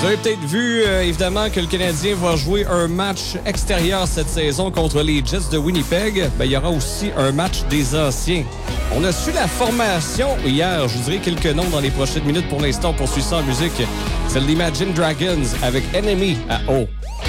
Vous avez peut-être vu, évidemment, que le Canadien va jouer un match extérieur cette saison contre les Jets de Winnipeg. Ben, il y aura aussi un match des anciens. On a su la formation hier. Je vous dirai quelques noms dans les prochaines minutes. Pour l'instant, on poursuit ça en musique. C'est l'Imagine Dragons avec Enemy à O.